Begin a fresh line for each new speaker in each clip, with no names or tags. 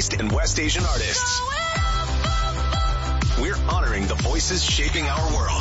East and West Asian artists. We're honoring the voices shaping our world.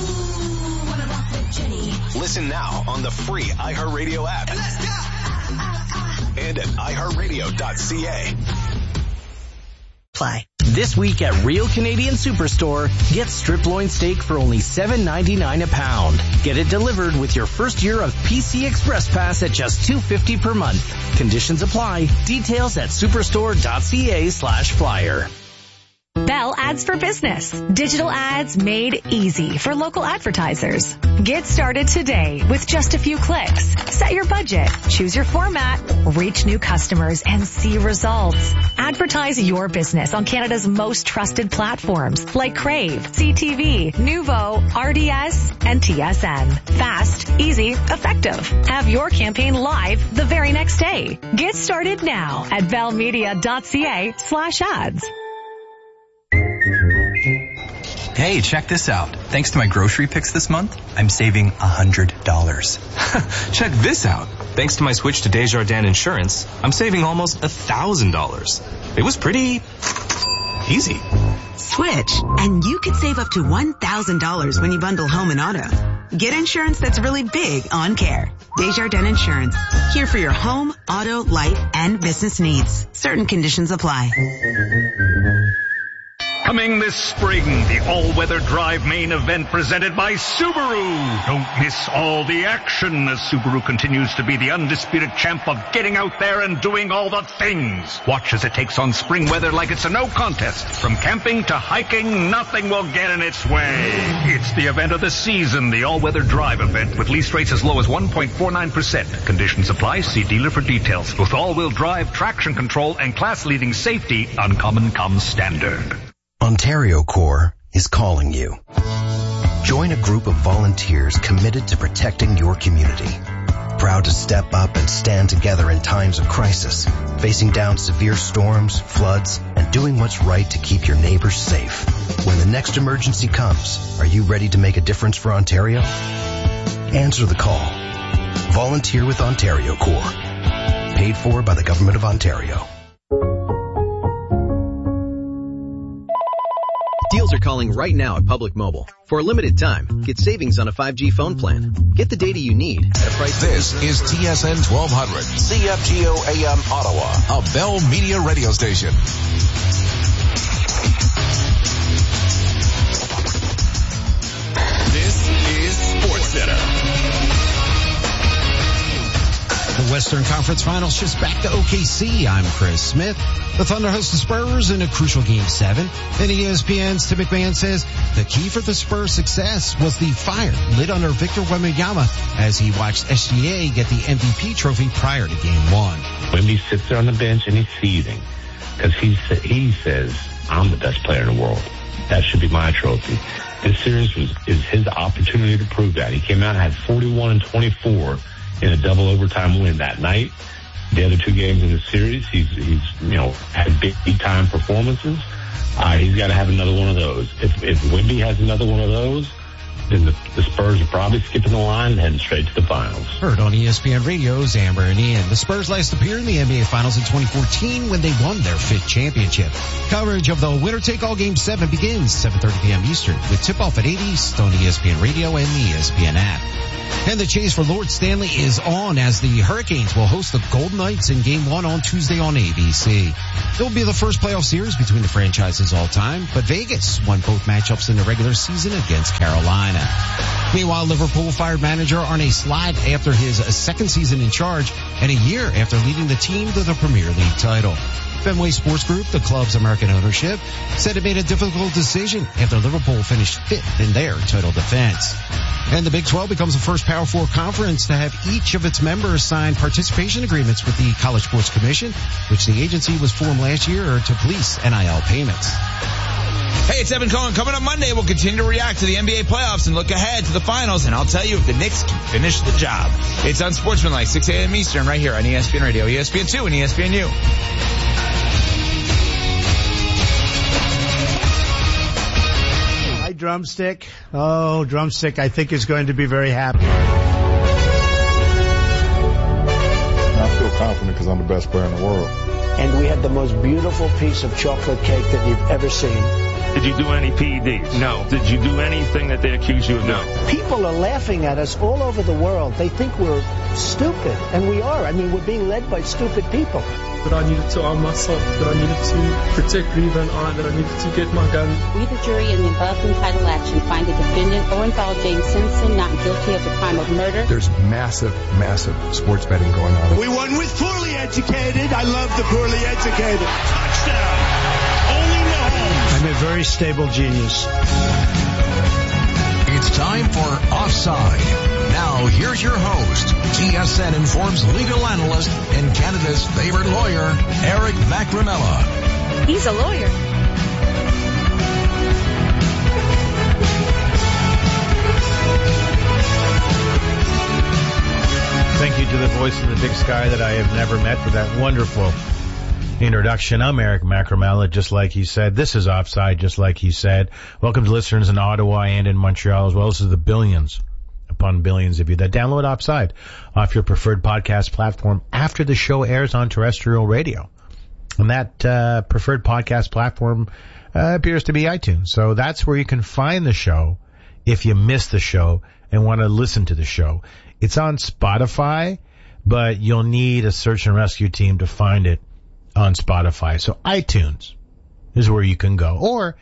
Listen now on the free iHeartRadio app. And at iHeartRadio.ca.
Play. This week at Real Canadian Superstore, get strip loin steak for only $7.99 a pound. Get it delivered with your first year of PC Express Pass at just $2.50 per month. Conditions apply. Details at superstore.ca/flyer.
Bell Ads for Business. Digital ads made easy for local advertisers. Get started today with just a few clicks. Set your budget, choose your format, reach new customers, and see results. Advertise your business on Canada's most trusted platforms like Crave, CTV, Nuvo, RDS, and TSN. Fast, easy, effective. Have your campaign live the very next day. Get started now at bellmedia.ca/ads.
Hey, check this out. Thanks to my grocery picks this month, I'm saving $100.
Check this out. Thanks to my switch to Desjardins Insurance, I'm saving almost $1,000. It was pretty easy.
Switch, and you could save up to $1,000 when you bundle home and auto. Get insurance that's really big on care. Desjardins Insurance. Here for your home, auto, life, and business needs. Certain conditions apply.
Coming this spring, the all-weather drive main event presented by Subaru. Don't miss all the action as Subaru continues to be the undisputed champ of getting out there and doing all the things. Watch as it takes on spring weather like it's a no contest. From camping to hiking, nothing will get in its way. It's the event of the season, the all-weather drive event with lease rates as low as 1.49%. Conditions apply. See dealer for details. With all-wheel drive, traction control, and class-leading safety, Uncommon comes standard.
Ontario Corps is calling you. Join a group of volunteers committed to protecting your community. Proud to step up and stand together in times of crisis, facing down severe storms, floods, and doing what's right to keep your neighbors safe. When the next emergency comes, are you ready to make a difference for Ontario? Answer the call. Volunteer with Ontario Corps. Paid for by the Government of Ontario.
Deals are calling right now at Public Mobile. For a limited time, get savings on a 5G phone plan. Get the data you need at a price.
This is TSN 1200, CFGO AM Ottawa, a Bell Media radio station.
This is SportsCenter.
The Western Conference Finals shifts back to OKC. I'm Chris Smith. The Thunder host the Spurs in a crucial Game 7. And ESPN's Tim McMahon says the key for the Spurs' success was the fire lit under Victor Wembanyama as he watched SGA get the MVP trophy prior to Game 1.
Wemby sits there on the bench and he's seething because he says, I'm the best player in the world. That should be my trophy. This series is his opportunity to prove that. He came out and had 41 and 24 in a double overtime win that night. The other two games in the series, he's had big time performances. He's got to have another one of those. If Wemby has another one of those, then the Spurs are probably skipping the line and heading straight to the finals.
Heard on ESPN Radio's Amber and Ian. The Spurs last appeared in the NBA Finals in 2014 when they won their 5th championship. Coverage of the winner-take-all Game 7 begins 7:30 p.m. Eastern with tip-off at 8 East on ESPN Radio and the ESPN app. And the chase for Lord Stanley is on as the Hurricanes will host the Golden Knights in Game 1 on Tuesday on ABC. It will be the first playoff series between the franchises all time, but Vegas won both matchups in the regular season against Carolina. Meanwhile, Liverpool fired manager Arne Slot after his second season in charge and a year after leading the team to the Premier League title. Fenway Sports Group, the club's American ownership, said it made a difficult decision after Liverpool finished 5th in their title defense. And the Big 12 becomes the first Power 4 conference to have each of its members sign participation agreements with the College Sports Commission, which the agency was formed last year to police NIL payments.
Hey, it's Evan Cohen. Coming up Monday, we'll continue to react to the NBA playoffs and look ahead to the finals, and I'll tell you if the Knicks can finish the job. It's Unsportsmanlike, 6 a.m. Eastern, right here on ESPN Radio, ESPN2, and ESPNU.
Drumstick. Oh, Drumstick, I think is going to be very happy.
I feel confident because I'm the best player in the world. and we had the most beautiful piece of chocolate cake that you've ever seen.
Did you do any PEDs? No. Did you do anything that they accuse you of doing?
No. People are laughing at us all over the world. They think we're stupid, and we are. I mean, we're being led by stupid people.
That I needed to arm myself, that I needed to protect Reeve and I, that I needed to get my gun.
We, the jury, in the above entitled action, find the defendant, Orenthal James Simpson, not guilty of the crime of murder.
There's massive sports betting going on.
We won with poorly educated. I love the poorly educated. Touchdown. Only Mahomes.
I'm a very stable genius.
It's time for Offside. Now, here's your host, TSN Inform's legal analyst and Canada's favorite lawyer, Eric Macramella.
He's a lawyer.
Thank you to the voice in the big sky that I have never met for that wonderful introduction. I'm Eric Macramella, just like he said. This is Offside, just like he said. Welcome to listeners in Ottawa and in Montreal, as well as the billions upon billions of you that download Offside off your preferred podcast platform after the show airs on terrestrial radio. And that preferred podcast platform appears to be iTunes. So that's where you can find the show if you miss the show and want to listen to the show. It's on Spotify, but you'll need a search and rescue team to find it on Spotify. So iTunes is where you can go. Or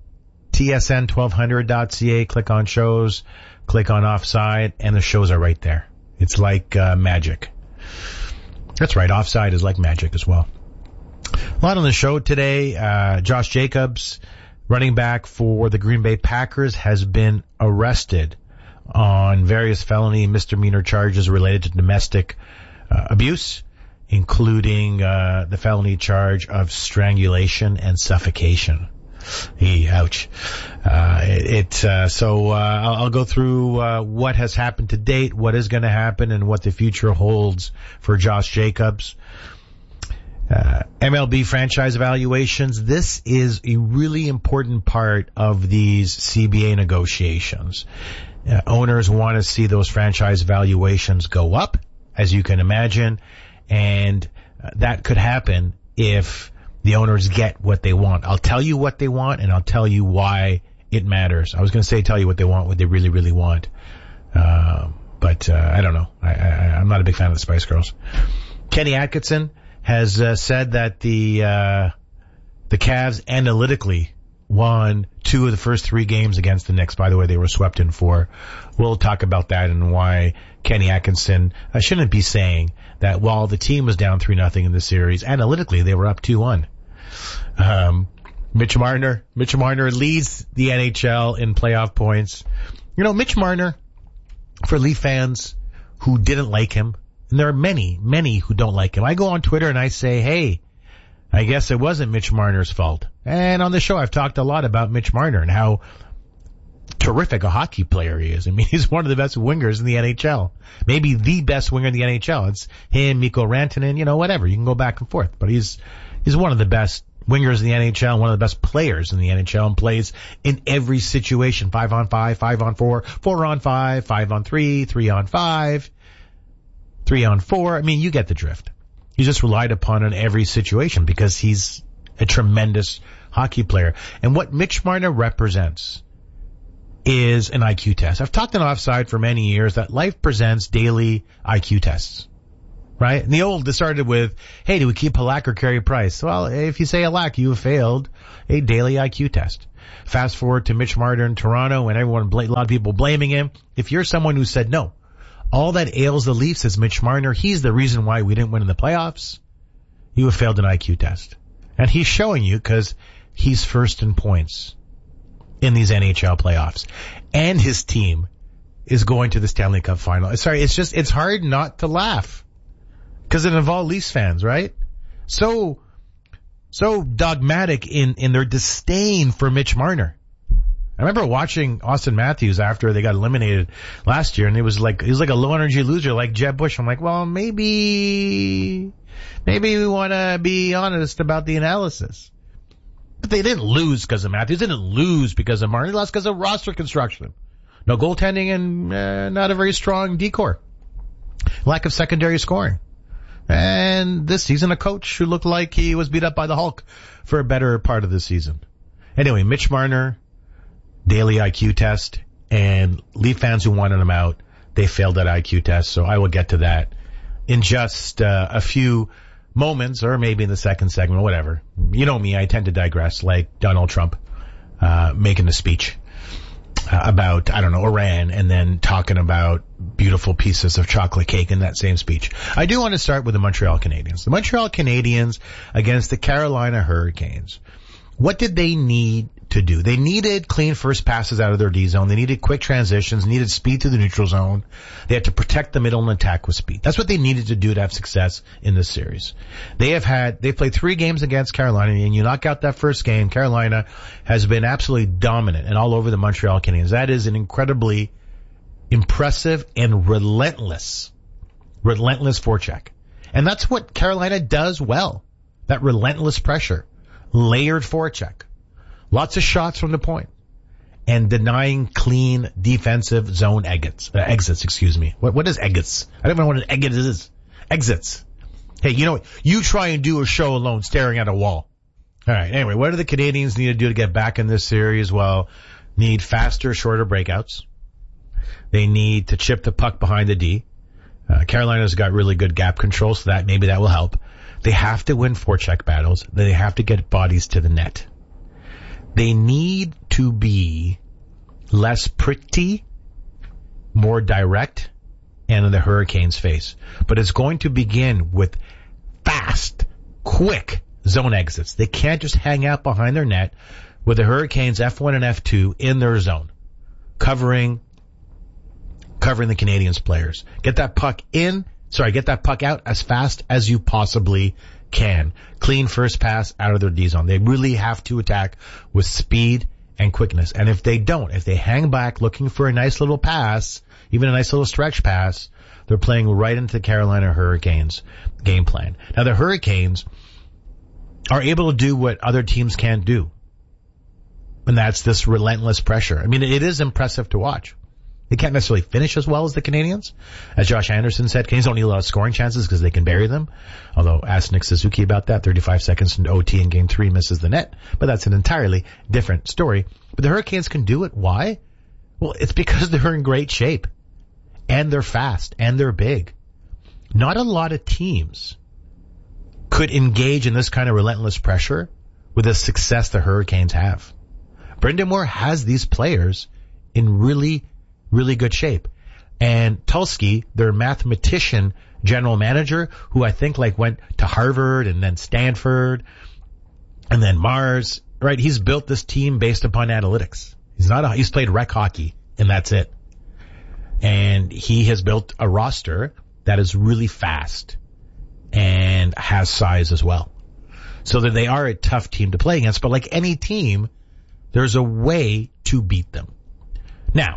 tsn1200.ca, click on shows, click on Offside, and the shows are right there. It's like magic. That's right, Offside is like magic as well. A lot on the show today. Josh Jacobs, running back for the Green Bay Packers, has been arrested on various felony misdemeanor charges related to domestic abuse, including the felony charge of strangulation and suffocation. Ouch. I'll go through what has happened to date, what is going to happen, and what the future holds for Josh Jacobs. MLB franchise evaluations. This is a really important part of these CBA negotiations. Owners want to see those franchise valuations go up, as you can imagine, and that could happen if the owners get what they want. I'll tell you what they want, and I'll tell you why it matters. I was going to say tell you what they want, what they really, really want. But I don't know. I'm not a big fan of the Spice Girls. Kenny Atkinson has said that the Cavs analytically won 2 of the first 3 games against the Knicks. By the way, they were swept in 4. We'll talk about that and why Kenny Atkinson shouldn't be saying that while the team was down 3-0 in the series, analytically they were up 2-1. Mitch Marner leads the NHL in playoff points. You know, Mitch Marner, for Leaf fans who didn't like him, and there are many, many who don't like him. I go on Twitter and I say, hey, I guess it wasn't Mitch Marner's fault. And on the show I've talked a lot about Mitch Marner and how terrific a hockey player he is. I mean, he's one of the best wingers in the NHL. Maybe the best winger in the NHL. It's him, Mikko Rantanen, you know, whatever. You can go back and forth. But he's one of the best wingers in the NHL, one of the best players in the NHL, and plays in every situation. 5-on-5, 5-on-4, 4-on-5, 5-on-3, 3-on-5, 3-on-4. I mean, you get the drift. He's just relied upon in every situation because he's a tremendous hockey player. And what Mitch Marner represents is an IQ test. I've talked on Offside for many years that life presents daily IQ tests, right? And this started with, hey, do we keep Halak or Carey Price? Well, if you say Halak, you have failed a daily IQ test. Fast forward to Mitch Marner in Toronto and a lot of people blaming him. If you're someone who said, no, all that ails the Leafs is Mitch Marner, he's the reason why we didn't win in the playoffs, you have failed an IQ test. And he's showing you because he's first in points in these NHL playoffs. And his team is going to the Stanley Cup final. It's hard not to laugh because it involves Leafs fans, right? So dogmatic in their disdain for Mitch Marner. I remember watching Austin Matthews after they got eliminated last year, and he was like a low energy loser like Jeb Bush. I'm like, well, maybe we want to be honest about the analysis. But they didn't lose because of Matthews. They didn't lose because of Marner. They lost because of roster construction. No goaltending and not a very strong decor. Lack of secondary scoring. And this season, a coach who looked like he was beat up by the Hulk for a better part of the season. Anyway, Mitch Marner, daily IQ test, and Leaf fans who wanted him out, they failed that IQ test, so I will get to that in just a few moments, or maybe in the second segment, or whatever. You know me, I tend to digress, like Donald Trump making a speech about, Iran, and then talking about beautiful pieces of chocolate cake in that same speech. I do want to start with the Montreal Canadiens. The Montreal Canadiens against the Carolina Hurricanes. What did they need to do? They needed clean first passes out of their D zone. They needed quick transitions, needed speed through the neutral zone. They had to protect the middle and attack with speed. That's what they needed to do to have success in this series. They played 3 games against Carolina, and you knock out that first game, Carolina has been absolutely dominant and all over the Montreal Canadiens. That is an incredibly impressive and relentless forecheck. And that's what Carolina does well. That relentless pressure. Layered forecheck. Lots of shots from the point. And denying clean defensive zone exits. What is exits? I don't even know what an exit is. Exits. Hey, you know what? You try and do a show alone staring at a wall. All right. Anyway, what do the Canadiens need to do to get back in this series? Well, need faster, shorter breakouts. They need to chip the puck behind the D. Carolina's got really good gap control, so maybe that will help. They have to win forecheck battles. They have to get bodies to the net. They need to be less pretty, more direct, and in the Hurricanes' face. But it's going to begin with fast, quick zone exits. They can't just hang out behind their net with the Hurricanes F1 and F2 in their zone, covering the Canadiens players. Get that puck out as fast as you possibly can. Clean first pass out of their D zone. They really have to attack with speed and quickness. And if they hang back looking for a nice little pass, even a nice little stretch pass, they're playing right into the Carolina Hurricanes game plan. Now the Hurricanes are able to do what other teams can't do. And that's this relentless pressure. I mean, it is impressive to watch. They can't necessarily finish as well as the Canadiens. As Josh Anderson said, Canadiens don't need a lot of scoring chances because they can bury them. Although, ask Nick Suzuki about that. 35 seconds into OT in Game 3 misses the net. But that's an entirely different story. But the Hurricanes can do it. Why? Well, it's because they're in great shape. And they're fast. And they're big. Not a lot of teams could engage in this kind of relentless pressure with the success the Hurricanes have. Brendan Moore has these players in really good shape. And Tulsky, their mathematician general manager, who I think went to Harvard and then Stanford and then Mars, right? He's built this team based upon analytics. He's played rec hockey and that's it. And he has built a roster that is really fast and has size as well. So that they are a tough team to play against, but like any team, there's a way to beat them. Now,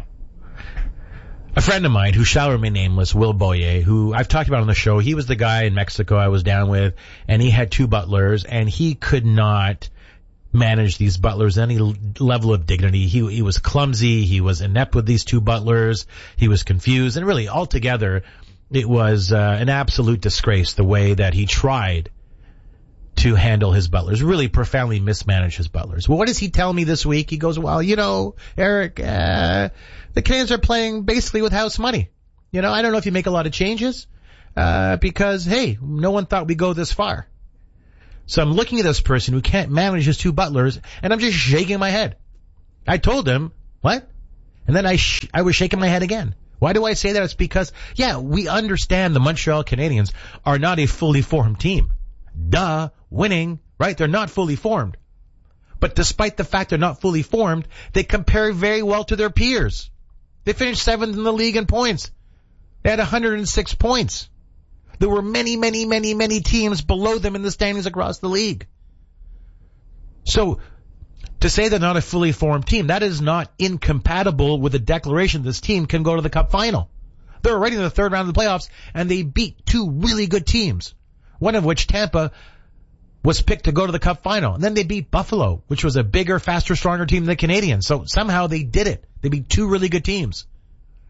a friend of mine who shall remain nameless, Will Boyer, who I've talked about on the show, he was the guy in Mexico I was down with, and he had 2 butlers, and he could not manage these butlers any level of dignity. He was clumsy, he was inept with these 2 butlers, he was confused, and really altogether it was an absolute disgrace the way that he tried to handle his butlers, really profoundly mismanage his butlers. Well, what does he tell me this week? He goes, well, Eric, the Canadiens are playing basically with house money. I don't know if you make a lot of changes, because, hey, no one thought we'd go this far. So I'm looking at this person who can't manage his 2 butlers, and I'm just shaking my head. I told him, what? And then I was shaking my head again. Why do I say that? It's because, we understand the Montreal Canadiens are not a fully formed team. Duh, winning, right? They're not fully formed. But despite the fact they're not fully formed, they compare very well to their peers. They finished 7th in the league in points. They had 106 points. There were many teams below them in the standings across the league. So, to say they're not a fully formed team, that is not incompatible with the declaration this team can go to the Cup final. They're already in the 3rd round of the playoffs, and they beat 2 really good teams. One of which, Tampa, was picked to go to the Cup final. And then they beat Buffalo, which was a bigger, faster, stronger team than the Canadiens. So somehow they did it. They beat 2 really good teams.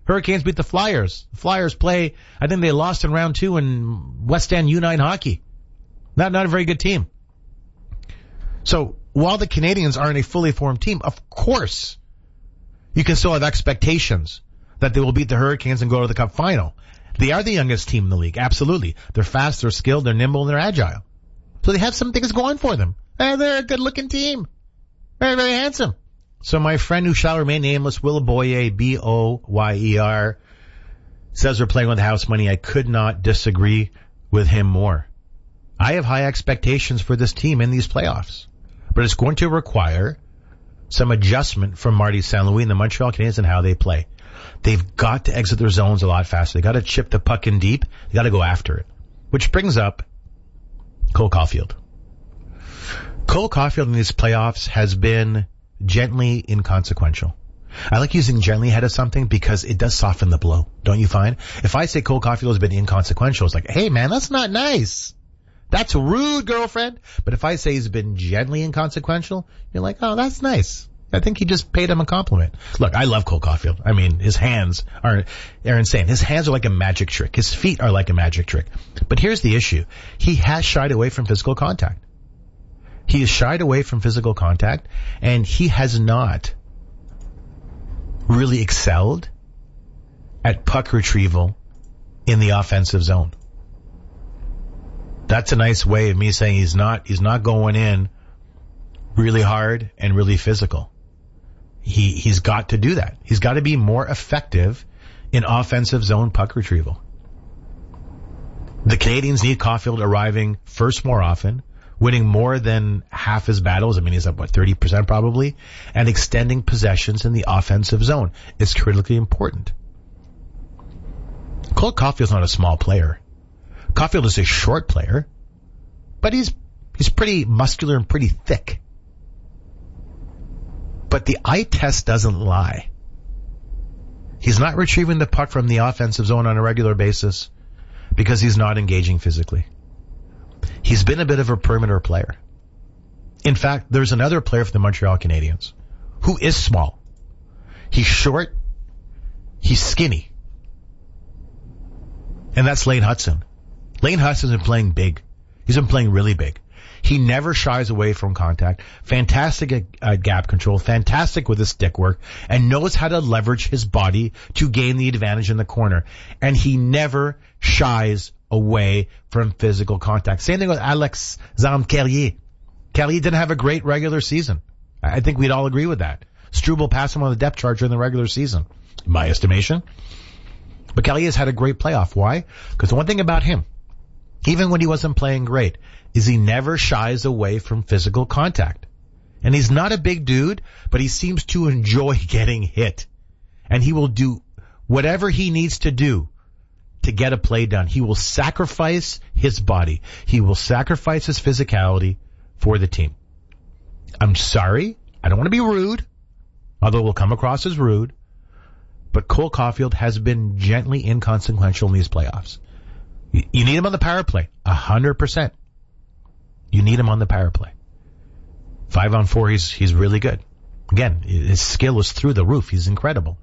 Hurricanes beat the Flyers. The Flyers play, I think they lost in round 2 in West End U9 hockey. Not a very good team. So while the Canadians aren't a fully formed team, of course, you can still have expectations that they will beat the Hurricanes and go to the Cup final. They are the youngest team in the league. Absolutely. They're fast, they're skilled, they're nimble, and they're agile. So they have some things going for them. And they're a good-looking team. Very, very handsome. So my friend who shall remain nameless, Will Boyer, Boyer, says we're playing with house money. I could not disagree with him more. I have high expectations for this team in these playoffs. But it's going to require some adjustment from Marty St. Louis and the Montreal Canadiens and how they play. They've got to exit their zones a lot faster. They got to chip the puck in deep. They got to go after it. Which brings up Cole Caulfield. Cole Caulfield in these playoffs has been gently inconsequential. I like using gently ahead of something because it does soften the blow, don't you find? If I say Cole Caulfield has been inconsequential, it's like, hey man, that's not nice. That's rude, girlfriend. But if I say he's been gently inconsequential, you're like, oh, that's nice. I think he just paid him a compliment. Look, I love Cole Caulfield. I mean, his hands are insane. His hands are like a magic trick. His feet are like a magic trick. But here's the issue. He has shied away from physical contact. He has shied away from physical contact, and he has not really excelled at puck retrieval in the offensive zone. That's a nice way of me saying he's not going in really hard and really physical. He's got to do that. He's got to be more effective in offensive zone puck retrieval. The Canadians need Caulfield arriving first more often, winning more than half his battles. I mean, he's up, 30% probably, and extending possessions in the offensive zone is critically important. Cole Caulfield's not a small player. Caulfield is a short player, but he's pretty muscular and pretty thick. But the eye test doesn't lie. He's not retrieving the puck from the offensive zone on a regular basis because he's not engaging physically. He's been a bit of a perimeter player. In fact, there's another player for the Montreal Canadiens who is small. He's short. He's skinny. And that's Lane Hutson. Lane Hudson's been playing big. He's been playing really big. He never shies away from contact. Fantastic at gap control. Fantastic with his stick work. And knows how to leverage his body to gain the advantage in the corner. And he never shies away from physical contact. Same thing with Alexandre Carrier. Carrier didn't have a great regular season. I think we'd all agree with that. Struble passed him on the depth chart during the regular season, in my estimation. But Carrier's had a great playoff. Why? Because the one thing about him, even when he wasn't playing great, is he never shies away from physical contact. And he's not a big dude, but he seems to enjoy getting hit. And he will do whatever he needs to do to get a play done. He will sacrifice his body. He will sacrifice his physicality for the team. I'm sorry. I don't want to be rude, although it will come across as rude. But Cole Caulfield has been gently inconsequential in these playoffs. You need him on the power play, 100%. You need him on the power play. 5-on-4, he's really good. Again, his skill is through the roof. He's incredible.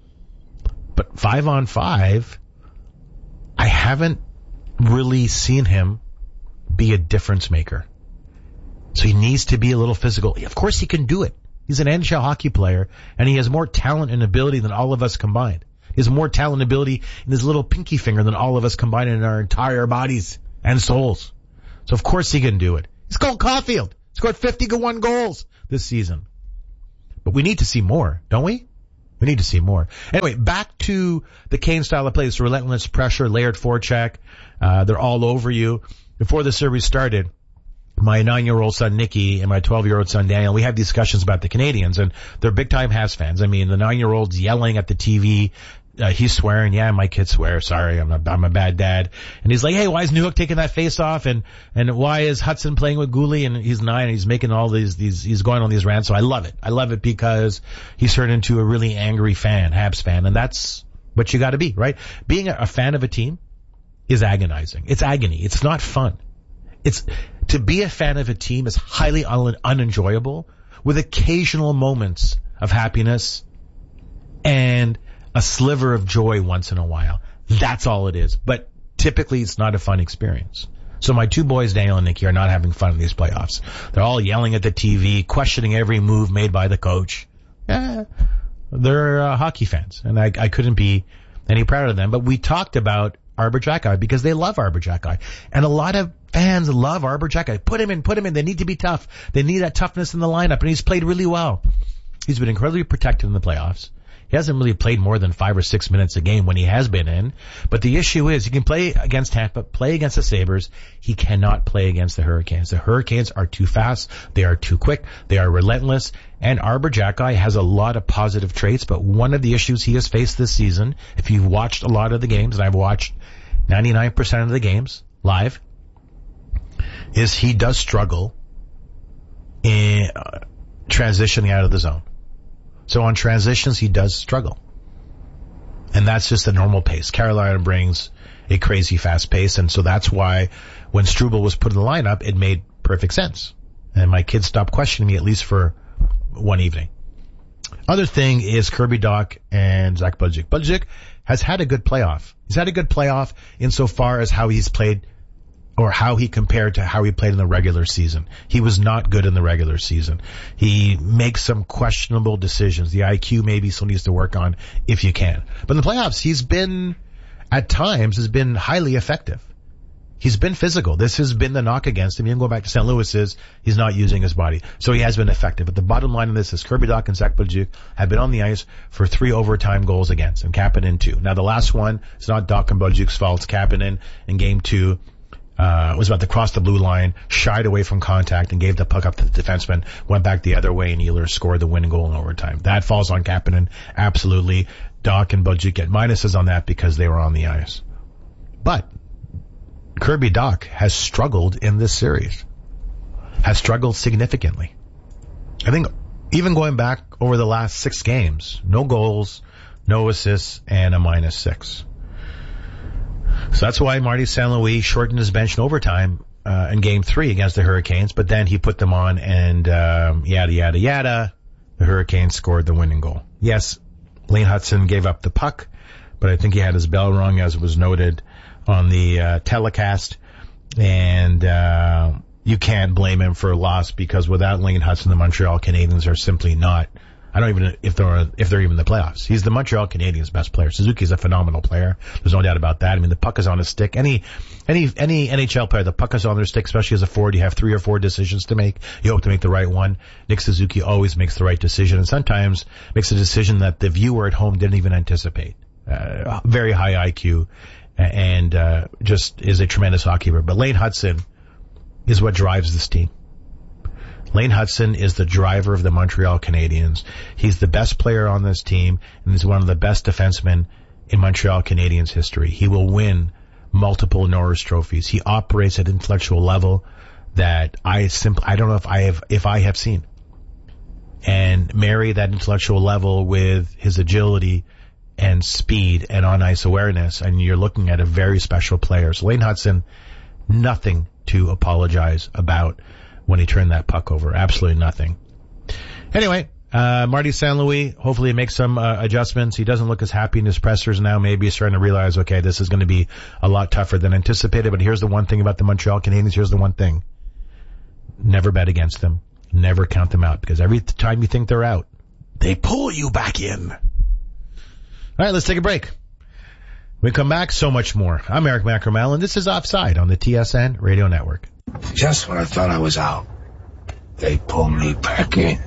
But 5-on-5, I haven't really seen him be a difference maker. So he needs to be a little physical. Of course he can do it. He's an NHL hockey player, and he has more talent and ability than all of us combined. He has more talent and ability in his little pinky finger than all of us combined in our entire bodies and souls. So of course he can do it. He's Cole Caulfield. He scored 51 goals this season. But we need to see more, don't we? We need to see more. Anyway, back to the Kane style of play. It's relentless pressure, layered forecheck. They're all over you. Before the series started, my 9-year-old son, Nicky, and my 12-year-old son, Daniel, we have discussions about the Canadians, and they're big-time Habs fans. I mean, the 9-year-old's yelling at the TV. He's swearing, yeah, my kids swear, sorry, I'm a bad dad. And he's like, hey, why is Newhook taking that face off? And why is Hudson playing with Gooley? And he's 9 and he's making all these, he's going on these rants. So I love it. I love it because he's turned into a really angry fan, Habs fan. And that's what you gotta be, right? Being a fan of a team is agonizing. It's agony. It's not fun. To be a fan of a team is highly unenjoyable with occasional moments of happiness and a sliver of joy once in a while. That's all it is. But typically it's not a fun experience. So my two boys, Daniel and Nikki, are not having fun in these playoffs. They're all yelling at the TV, questioning every move made by the coach. They're hockey fans, and I couldn't be any prouder of them. But we talked about Arber Xhekaj because they love Arber Xhekaj. And a lot of fans love Arber Xhekaj. Put him in. They need to be tough. They need that toughness in the lineup, and he's played really well. He's been incredibly protected in the playoffs. He hasn't really played more than 5 or 6 minutes a game when he has been in. But the issue is he can play against Tampa, play against the Sabres. He cannot play against the Hurricanes. The Hurricanes are too fast. They are too quick. They are relentless. And Arber Xhekaj has a lot of positive traits, but one of the issues he has faced this season, if you've watched a lot of the games, and I've watched 99% of the games live, is he does struggle in transitioning out of the zone. So on transitions, he does struggle. And that's just the normal pace. Carolina brings a crazy fast pace, and so that's why when Struble was put in the lineup, it made perfect sense. And my kids stopped questioning me, at least for one evening. Other thing is Kirby Dach and Zach Budzik. Budzik has had a good playoff. He's had a good playoff insofar as how he's played, or how he compared to how he played in the regular season. He was not good in the regular season. He makes some questionable decisions. The IQ maybe still needs to work on if you can. But in the playoffs, he's been, at times, has been highly effective. He's been physical. This has been the knock against him. You can go back to St. Louis, is he's not using his body. So he has been effective. But the bottom line of this is Kirby Dach and Zach Budzik have been on the ice for 3 overtime goals against, and Kapanen 2. Now the last one, it's not Dach and Budzik's fault. It's Kapanen in game 2. Was about to cross the blue line, shied away from contact, and gave the puck up to the defenseman, went back the other way, and Ehlers scored the winning goal in overtime. That falls on Kapanen, absolutely. Dach and Budzik get minuses on that because they were on the ice. But Kirby Dach has struggled in this series. Has struggled significantly. I think even going back over the last 6 games, no goals, no assists, and a -6. So that's why Marty St. Louis shortened his bench in overtime in Game 3 against the Hurricanes, but then he put them on and yada, yada, yada. The Hurricanes scored the winning goal. Yes, Lane Hutson gave up the puck, but I think he had his bell rung, as was noted on the telecast, and you can't blame him for a loss because without Lane Hutson, the Montreal Canadiens are simply not. I don't even know if they're even in the playoffs. He's the Montreal Canadiens' best player. Suzuki's a phenomenal player. There's no doubt about that. I mean, the puck is on his stick. Any NHL player, the puck is on their stick, especially as a forward. You have 3 or 4 decisions to make. You hope to make the right one. Nick Suzuki always makes the right decision, and sometimes makes a decision that the viewer at home didn't even anticipate. Very high IQ, and just is a tremendous hockey player. But Lane Hutson is what drives this team. Lane Hutson is the driver of the Montreal Canadiens. He's the best player on this team, and he's one of the best defensemen in Montreal Canadiens history. He will win multiple Norris trophies. He operates at intellectual level that I don't know if I have seen. And marry that intellectual level with his agility and speed and on-ice awareness, and you're looking at a very special player. So Lane Hutson, nothing to apologize about when he turned that puck over. Absolutely nothing. Anyway, Marty St. Louis, hopefully makes some adjustments. He doesn't look as happy in his pressers now. Maybe he's starting to realize, okay, this is going to be a lot tougher than anticipated. But here's the one thing about the Montreal Canadiens. Here's the one thing. Never bet against them. Never count them out, because every time you think they're out, they pull you back in. All right, let's take a break. When we come back, so much more. I'm Eric Macramel, and this is Offside on the TSN Radio Network.
Just when I thought I was out, they pulled me back in.